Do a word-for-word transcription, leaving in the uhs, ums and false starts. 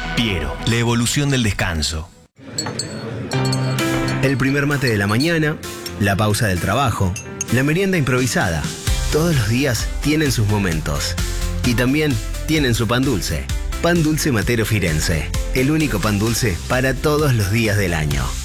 Piero, la evolución del descanso. El primer mate de la mañana, la pausa del trabajo, la merienda improvisada. Todos los días tienen sus momentos. Y también tienen su pan dulce. Pan Dulce Matero Firenze. El único pan dulce para todos los días del año.